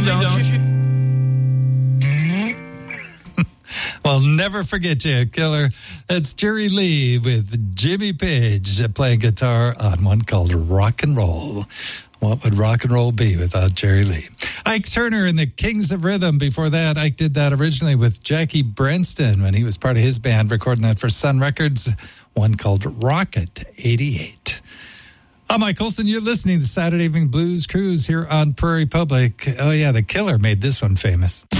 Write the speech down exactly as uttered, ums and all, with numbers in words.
don't you? Well, never forget you, Killer. That's Jerry Lee with Jimmy Page playing guitar on one called Rock and Roll. What would rock and roll be without Jerry Lee? Ike Turner and the Kings of Rhythm. Before that, Ike did that originally with Jackie Brenston when he was part of his band, recording that for Sun Records, one called Rocket eighty-eight. I'm Mike Olson. You're listening to Saturday Evening Blues Cruise here on Prairie Public. Oh, yeah, the Killer made this one famous.